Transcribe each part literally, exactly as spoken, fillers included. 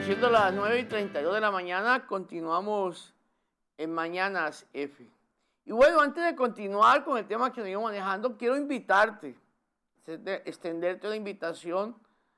Siendo las nueve y treinta y dos de la mañana, continuamos en Mañanas F. Y bueno, antes de continuar con el tema que nos íbamos manejando, quiero invitarte, extenderte una invitación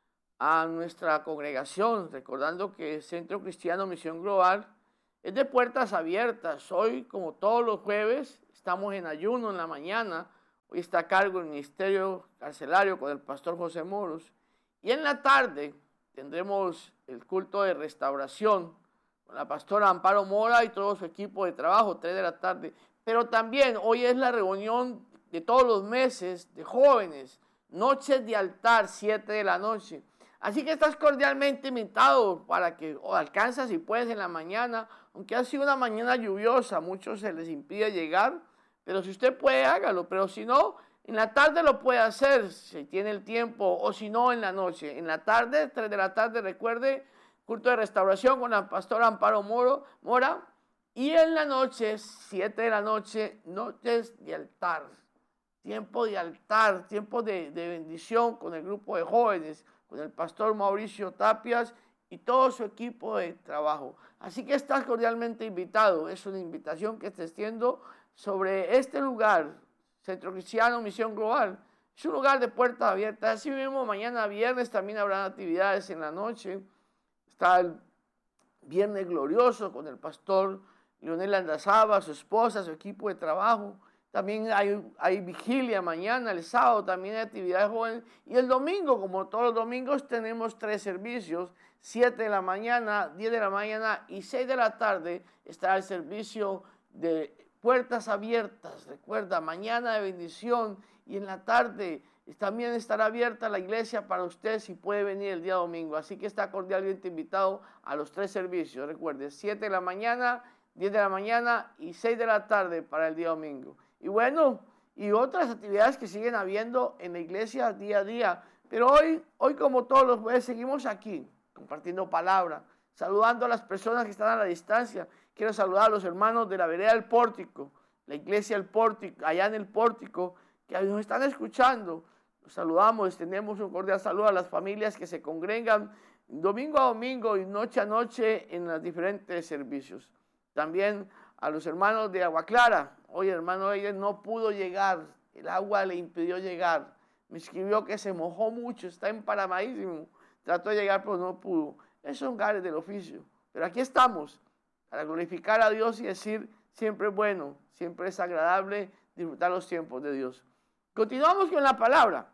a nuestra congregación, recordando que el Centro Cristiano Misión Global es de puertas abiertas. Hoy, como todos los jueves, estamos en ayuno en la mañana. Hoy está a cargo el Ministerio Carcelario con el pastor José Moros. Y en la tarde tendremos el culto de restauración con la pastora Amparo Mora y todo su equipo de trabajo, tres de la tarde. Pero también hoy es la reunión de todos los meses de jóvenes, noches de altar, siete de la noche. Así que estás cordialmente invitado para que o alcanzas si puedes en la mañana, aunque ha sido una mañana lluviosa, a muchos se les impide llegar, pero si usted puede, hágalo. Pero si no, en la tarde lo puede hacer, si tiene el tiempo, o si no, en la noche. En la tarde, tres de la tarde, recuerde, culto de restauración con la pastora Amparo Moro, Mora. Y en la noche, siete de la noche, noches de altar. Tiempo de altar, tiempo de, de bendición con el grupo de jóvenes, con el pastor Mauricio Tapias y todo su equipo de trabajo. Así que estás cordialmente invitado. Es una invitación que te extiendo sobre este lugar, Centro Cristiano Misión Global. Es un lugar de puertas abiertas. Así mismo, mañana viernes también habrán actividades en la noche. Está el Viernes Glorioso con el pastor Leonel Andazaba, su esposa, su equipo de trabajo. También hay, hay vigilia mañana, el sábado también hay actividades jóvenes. Y el domingo, como todos los domingos, tenemos tres servicios. siete de la mañana, diez de la mañana y seis de la tarde está el servicio de puertas abiertas. Recuerda, mañana de bendición y en la tarde también estará abierta la iglesia para usted si puede venir el día domingo. Así que está cordialmente invitado a los tres servicios. Recuerde, siete de la mañana, diez de la mañana y seis de la tarde para el día domingo. Y bueno, y otras actividades que siguen habiendo en la iglesia día a día. Pero hoy, hoy como todos los jueves, seguimos aquí compartiendo palabra, saludando a las personas que están a la distancia. Quiero saludar a los hermanos de la vereda del Pórtico, la iglesia del Pórtico, allá en el Pórtico, que nos están escuchando. Los saludamos, extendemos un cordial saludo a las familias que se congregan domingo a domingo y noche a noche en los diferentes servicios. También a los hermanos de Agua Clara. Hoy el hermano de ellos no pudo llegar, el agua le impidió llegar. Me escribió que se mojó mucho, está emparamadísimo. Trató de llegar, pero no pudo. Esos son gares del oficio. Pero aquí estamos para glorificar a Dios y decir, siempre es bueno, siempre es agradable disfrutar los tiempos de Dios. Continuamos con la palabra.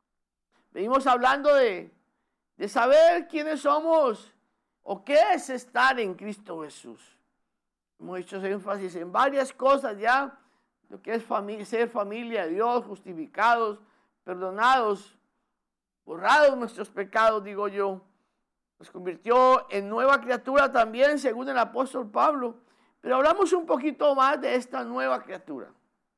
Venimos hablando de, de saber quiénes somos o qué es estar en Cristo Jesús. Hemos hecho énfasis en varias cosas ya, lo que es familia, ser familia de Dios, justificados, perdonados, borrados nuestros pecados, digo yo. Nos convirtió en nueva criatura también, según el apóstol Pablo. Pero hablamos un poquito más de esta nueva criatura.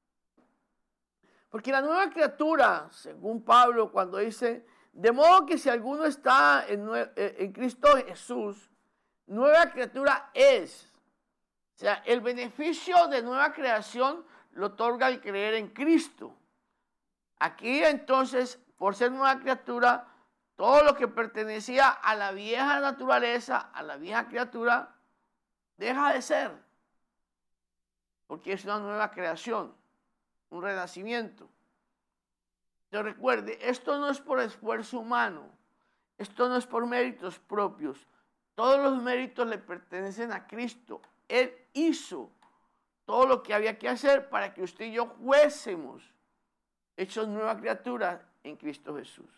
Porque la nueva criatura, según Pablo, cuando dice, de modo que si alguno está en, en Cristo Jesús, nueva criatura es. O sea, el beneficio de nueva creación lo otorga el creer en Cristo. Aquí entonces, por ser nueva criatura, todo lo que pertenecía a la vieja naturaleza, a la vieja criatura, deja de ser. Porque es una nueva creación, un renacimiento. Pero recuerde, esto no es por esfuerzo humano, esto no es por méritos propios. Todos los méritos le pertenecen a Cristo. Él hizo todo lo que había que hacer para que usted y yo fuésemos hechos nueva criatura en Cristo Jesús.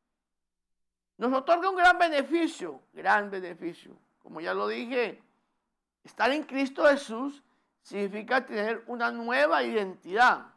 Nos otorga un gran beneficio, gran beneficio. Como ya lo dije, estar en Cristo Jesús significa tener una nueva identidad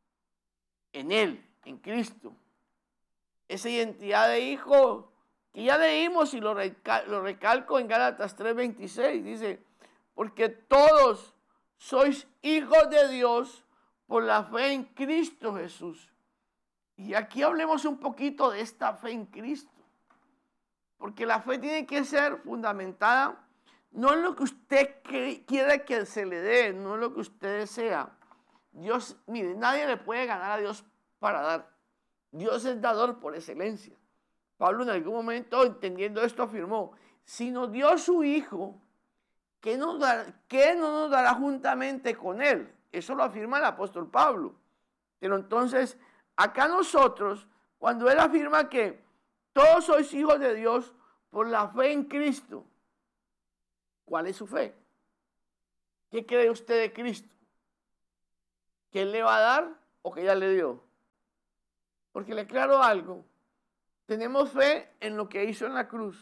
en Él, en Cristo. Esa identidad de hijo que ya leímos y lo, recal lo recalco en Gálatas tres veintiséis, dice, porque todos sois hijos de Dios por la fe en Cristo Jesús. Y aquí hablemos un poquito de esta fe en Cristo. Porque la fe tiene que ser fundamentada no en lo que usted quiere que se le dé, no en lo que usted desea. Dios, mire, nadie le puede ganar a Dios para dar. Dios es dador por excelencia. Pablo en algún momento, entendiendo esto, afirmó, si nos dio su Hijo, ¿qué, nos dará, ¿qué no nos dará juntamente con Él? Eso lo afirma el apóstol Pablo. Pero entonces, acá nosotros, cuando Él afirma que todos sois hijos de Dios por la fe en Cristo, ¿cuál es su fe? ¿Qué cree usted de Cristo? ¿Que Él le va a dar o que ya le dio? Porque le aclaro algo. Tenemos fe en lo que hizo en la cruz.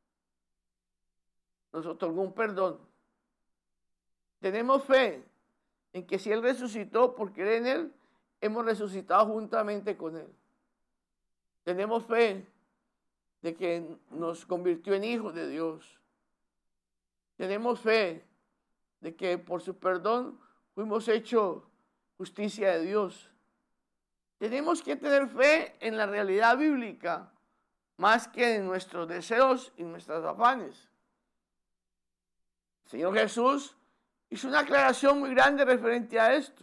Nos otorgó un perdón. Tenemos fe en que si Él resucitó por creer en Él, hemos resucitado juntamente con Él. Tenemos fe de que nos convirtió en hijos de Dios. Tenemos fe de que por su perdón fuimos hechos justicia de Dios. Tenemos que tener fe en la realidad bíblica más que en nuestros deseos y nuestros afanes. El Señor Jesús hizo una aclaración muy grande referente a esto.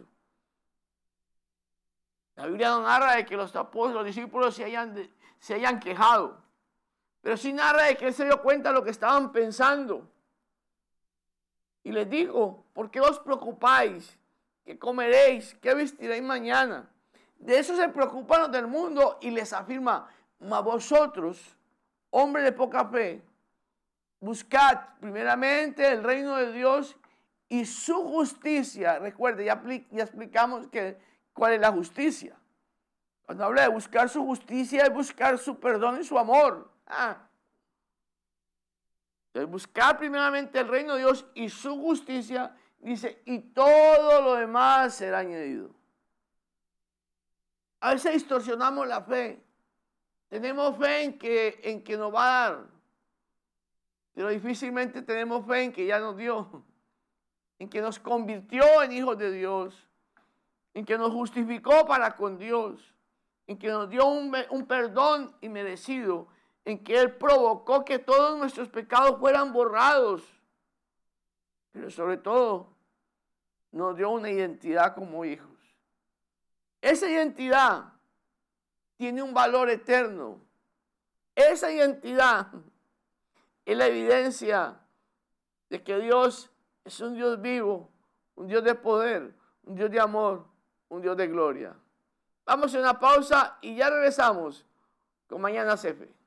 La Biblia no narra de que los apóstoles, los discípulos se hayan, de, se hayan quejado, pero sí narra de que Él se dio cuenta de lo que estaban pensando. Y les dijo, ¿por qué os preocupáis? ¿Qué comeréis? ¿Qué vestiréis mañana? De eso se preocupan los del mundo y les afirma, mas vosotros, hombres de poca fe, buscad primeramente el reino de Dios y su justicia. Recuerde, ya, ya explicamos que, cuál es la justicia. Cuando habla de buscar su justicia es buscar su perdón y su amor. Ah. Entonces, buscar primeramente el reino de Dios y su justicia, dice, y todo lo demás será añadido. A veces distorsionamos la fe. Tenemos fe en que, en que nos va a dar, pero difícilmente tenemos fe en que ya nos dio, en que nos convirtió en hijos de Dios, en que nos justificó para con Dios, en que nos dio un, un perdón inmerecido, en que Él provocó que todos nuestros pecados fueran borrados, pero sobre todo nos dio una identidad como hijos. Esa identidad tiene un valor eterno. Esa identidad es la evidencia de que Dios es un Dios vivo, un Dios de poder, un Dios de amor, un Dios de gloria. Vamos a una pausa y ya regresamos con Mañana C F.